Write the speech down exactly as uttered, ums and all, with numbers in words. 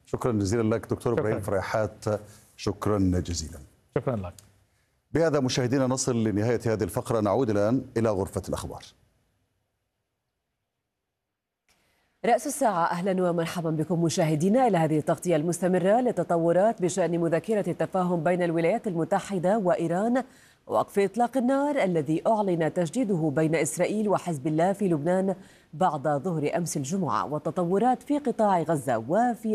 شكرا جزيلا لك دكتور شكراً. إبراهيم فريحات، شكرا جزيلا. شكرا لك. بهذا مشاهدينا نصل لنهاية هذه الفقرة، نعود الآن إلى غرفة الأخبار. رأس الساعة، أهلا ومرحبا بكم مشاهدينا إلى هذه التغطية المستمرة للتطورات بشأن مذكرة التفاهم بين الولايات المتحدة وإيران، وقف إطلاق النار الذي أعلن تجديده بين إسرائيل وحزب الله في لبنان بعد ظهر أمس الجمعة، والتطورات في قطاع غزة وفي